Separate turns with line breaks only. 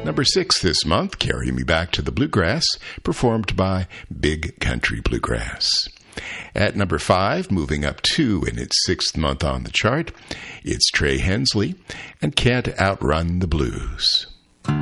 Number 6 this month, Carry Me Back to the Bluegrass, performed by Big Country Bluegrass. At number 5, moving up 2 in its 6th month on the chart, it's Trey Hensley and Can't Outrun the Blues.